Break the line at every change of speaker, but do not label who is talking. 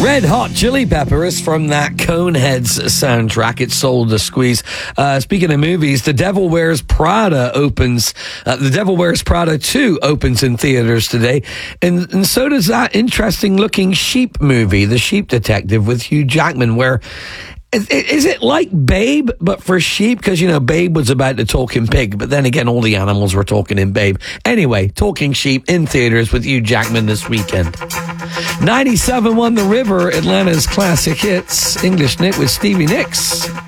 Red Hot Chili Peppers from that Coneheads soundtrack. It's Soul to Squeeze. Speaking of movies, The Devil Wears Prada opens. The Devil Wears Prada 2 opens in theaters today. And so does that interesting-looking Sheep movie, The Sheep Detective with Hugh Jackman, where... Is it like Babe, but for sheep? Because, you know, Babe was about the talking pig, but then again, all the animals were talking in Babe. Anyway, Talking Sheep in theaters with Hugh Jackman this weekend. 97.1 The River, Atlanta's classic hits. English Nick with Stevie Nicks.